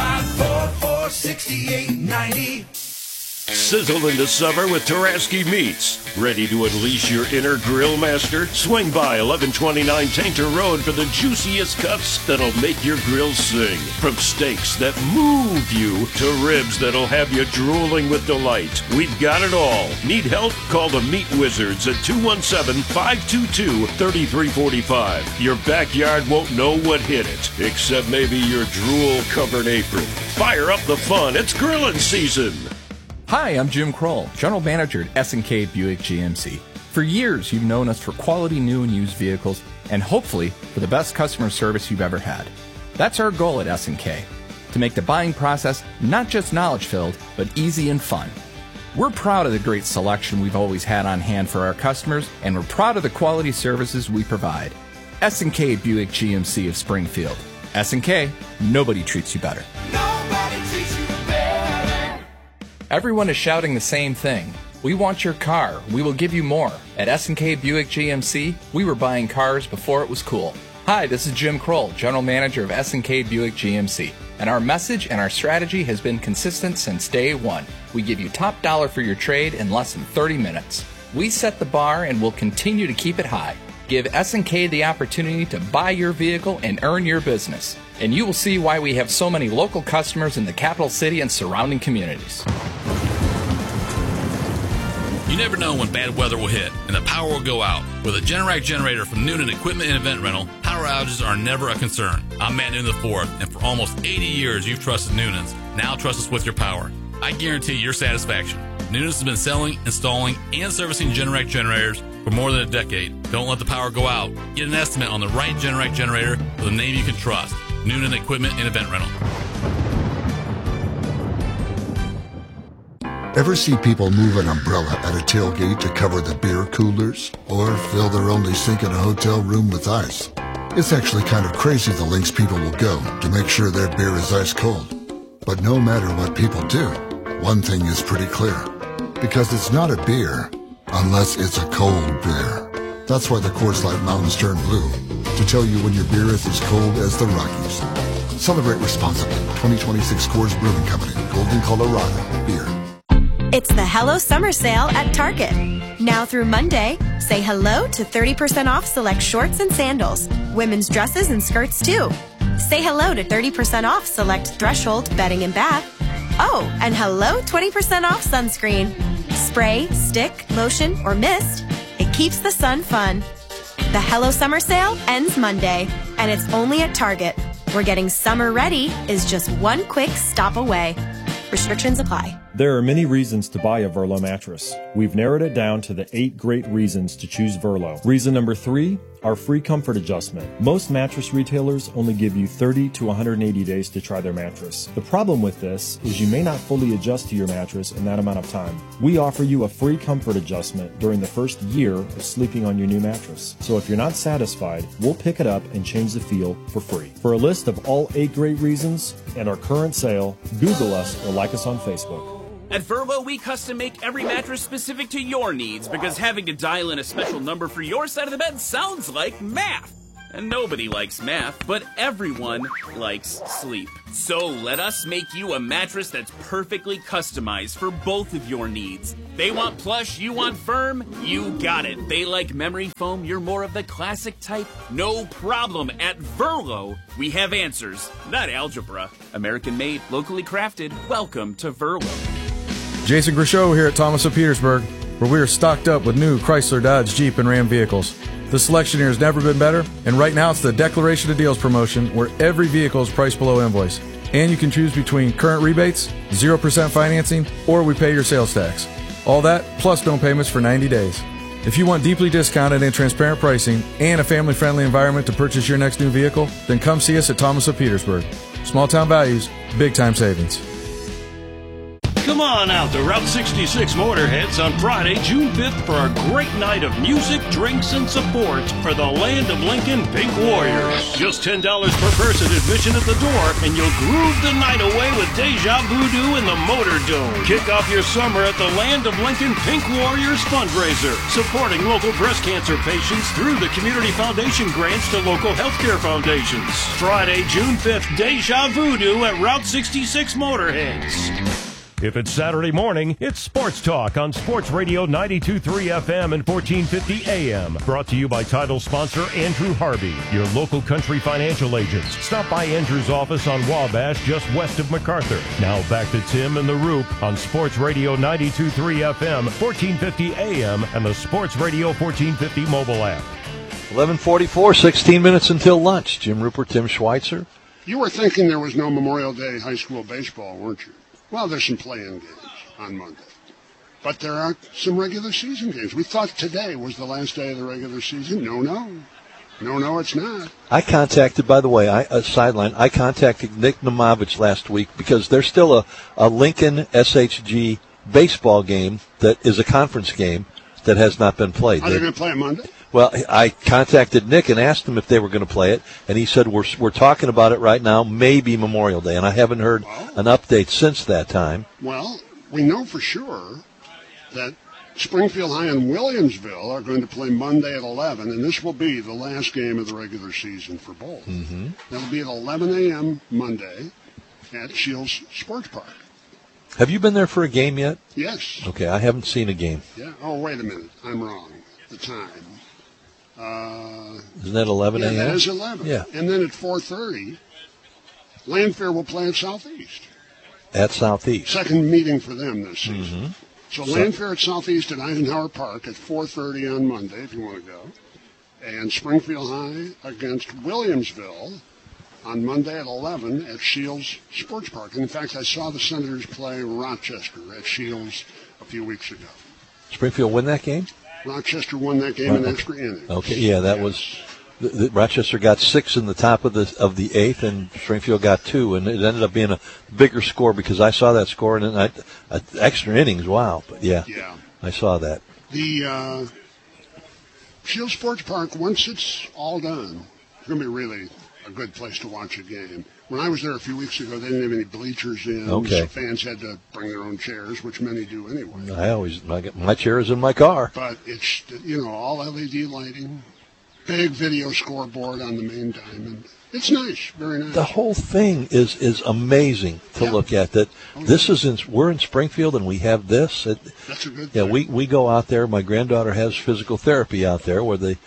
544-6890. Sizzle into summer with Taraski Meats. Ready to unleash your inner grill master? Swing by 1129 Tainter Road for the juiciest cuts that'll make your grill sing. From steaks that move you to ribs that'll have you drooling with delight. We've got it all. Need help? Call the Meat Wizards at 217-522-3345. Your backyard won't know what hit it, except maybe your drool-covered apron. Fire up the fun. It's grilling season. Hi, I'm Jim Kroll, General Manager at S&K Buick GMC. For years, you've known us for quality new and used vehicles, and hopefully for the best customer service you've ever had. That's our goal at S&K, to make the buying process not just knowledge-filled, but easy and fun. We're proud of the great selection we've always had on hand for our customers, and we're proud of the quality services we provide. S&K Buick GMC of Springfield. S&K, nobody treats you better. Everyone is shouting the same thing. We want your car. We will give you more. At S&K Buick GMC, we were buying cars before it was cool. Hi, this is Jim Kroll, General Manager of S&K Buick GMC. And our message and our strategy has been consistent since day one. We give you top dollar for your trade in less than 30 minutes. We set the bar and will continue to keep it high. Give S&K the opportunity to buy your vehicle and earn your business. And you will see why we have so many local customers in the capital city and surrounding communities. You never know when bad weather will hit and the power will go out. With a Generac generator from Noonan Equipment and Event Rental, power outages are never a concern. I'm Matt Noonan IV, and for almost 80 years you've trusted Noonan's. Now trust us with your power. I guarantee your satisfaction. Noonan's has been selling, installing, and servicing Generac generators for more than a decade. Don't let the power go out. Get an estimate on the right Generac generator with a name you can trust. Noonan Equipment and Event Rental. Ever see people move an umbrella at a tailgate to cover the beer coolers? Or fill their only sink in a hotel room with ice? It's actually kind of crazy the lengths people will go to make sure their beer is ice cold. But no matter what people do, one thing is pretty clear. Because it's not a beer unless it's a cold beer. That's why the Coors Light Mountains turn blue, to tell you when your beer is as cold as the Rockies. Celebrate responsibly. 2026 Coors Brewing Company, Golden, Colorado. Beer. It's the Hello Summer Sale at Target. Now through Monday, say hello to 30% off select shorts and sandals. Women's dresses and skirts too. Say hello to 30% off select Threshold bedding and bath. Oh, and hello 20% off sunscreen. Spray, stick, lotion, or mist. It keeps the sun fun. The Hello Summer Sale ends Monday, and it's only at Target, where getting summer ready is just one quick stop away. Restrictions apply. There are many reasons to buy a Verlo mattress. We've narrowed it down to the 8 great reasons to choose Verlo. Reason number 3, our free comfort adjustment. Most mattress retailers only give you 30 to 180 days to try their mattress. The problem with this is you may not fully adjust to your mattress in that amount of time. We offer you a free comfort adjustment during the first year of sleeping on your new mattress. So if you're not satisfied, we'll pick it up and change the feel for free. For a list of all 8 great reasons and our current sale, Google us or like us on Facebook. At Vervo, we custom make every mattress specific to your needs because having to dial in a special number for your side of the bed sounds like math. And nobody likes math, but everyone likes sleep. So let us make you a mattress that's perfectly customized for both of your needs. They want plush, you want firm, you got it. They like memory foam, you're more of the classic type. No problem. At Verlo, we have answers, not algebra. American made, locally crafted. Welcome to Verlo. Jason Grishow here at Thomas of Petersburg, where we are stocked up with new Chrysler, Dodge, Jeep, and Ram vehicles. The selection here has never been better, and right now it's the Declaration of Deals promotion where every vehicle is priced below invoice. And you can choose between current rebates, 0% financing, or we pay your sales tax. All that, plus no payments for 90 days. If you want deeply discounted and transparent pricing and a family-friendly environment to purchase your next new vehicle, then come see us at Thomas of Petersburg. Small town values, big time savings. Come on out to Route 66 Motorheads on Friday, June 5th for a great night of music, drinks, and support for the Land of Lincoln Pink Warriors. Just $10 per person admission at the door, and you'll groove the night away with Deja Voodoo in the Motor Dome. Kick off your summer at the Land of Lincoln Pink Warriors fundraiser, supporting local breast cancer patients through the Community Foundation grants to local healthcare foundations. Friday, June 5th, Deja Voodoo at Route 66 Motorheads. If it's Saturday morning, it's Sports Talk on Sports Radio 92.3 FM and 1450 AM. Brought to you by title sponsor Andrew Harvey, your local country financial agents. Stop by Andrew's office on Wabash, just west of MacArthur. Now back to Tim and the Roop on Sports Radio 92.3 FM, 1450 AM, and the Sports Radio 1450 mobile app. 11:44, 16 minutes until lunch. Jim Rupert, Tim Schweitzer. You were thinking there was no Memorial Day high school baseball, weren't you? Well, there's some play-in games on Monday. But there are some regular season games. We thought today was the last day of the regular season. No, it's not. I contacted, by the way, I contacted Nick Namovich last week because there's still a Lincoln SHG baseball game that is a conference game that has not been played. Are they going to play it Monday? Well, I contacted Nick and asked him if they were going to play it, and he said we're talking about it right now, maybe Memorial Day, and I haven't heard an update since that time. Well, we know for sure that Springfield High and Williamsville are going to play Monday at 11, and this will be the last game of the regular season for both. Mm-hmm. That'll be at 11 a.m. Monday at Shields Sports Park. Have you been there for a game yet? Yes. Okay, I haven't seen a game. Yeah. Oh, wait a minute. I'm wrong. The time. Isn't that 11 a.m.? Yeah, that is 11. Yeah. And then at 4:30, Landfair will play at Southeast. At Southeast. Second meeting for them this season. Mm-hmm. So Landfair at Southeast at Eisenhower Park at 4:30 on Monday, if you want to go. And Springfield High against Williamsville on Monday at 11 at Shields Sports Park. And in fact, I saw the Senators play Rochester at Shields a few weeks ago. Springfield win that game? Rochester won that game in extra innings. Okay, yeah, that was Rochester got 6 in the top of the 8th, and Springfield got 2, and it ended up being a bigger score because I saw that score and extra innings. Wow, but yeah, I saw that. The Shields Sports Park, once it's all done, it's going to be really a good place to watch a game. When I was there a few weeks ago, they didn't have any bleachers in, so fans had to bring their own chairs, which many do anyway. My chair is in my car. But it's, all LED lighting, big video scoreboard on the main diamond. It's nice, very nice. The whole thing is amazing to look at. That we're in Springfield and we have this. That's a good thing. Yeah, we go out there. My granddaughter has physical therapy out there where they.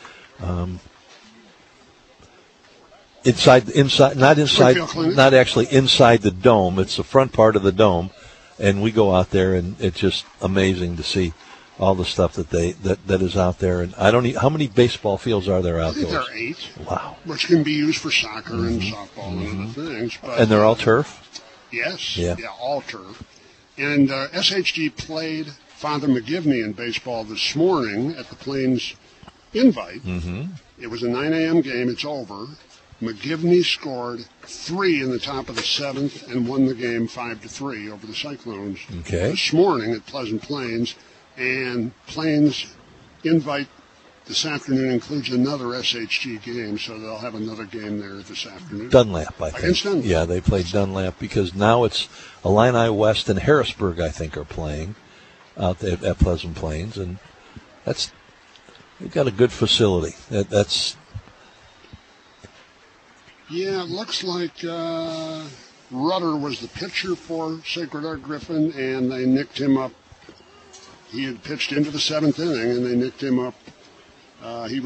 Not actually inside the dome. It's the front part of the dome, and we go out there, and it's just amazing to see all the stuff that is out there. And I don't know how many baseball fields are there outdoors. I think there are 8. Wow, which can be used for soccer and softball and other things. But, and they're all turf. Yes, all turf. And SHG played Father McGivney in baseball this morning at the Plains invite. Mm-hmm. It was a 9 a.m. game. It's over. McGivney scored 3 in the top of the 7th and won the game 5-3 over the Cyclones this morning at Pleasant Plains. And Plains invite this afternoon includes another SHG game, so they'll have another game there this afternoon. Dunlap, I think. Against Dunlap. Yeah, they played Dunlap because now it's Illini West and Harrisburg, I think, are playing out there at Pleasant Plains, and they've got a good facility. That's. Yeah, it looks like Rudder was the pitcher for Sacred Heart Griffin, and they nicked him up. He had pitched into the 7th inning, and they nicked him up. He